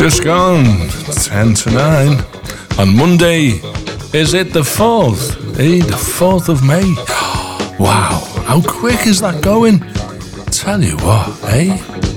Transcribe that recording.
Just gone 10 to 9. On Monday, is it the 4th? The 4th of May. Wow, how quick is that going? Tell you what,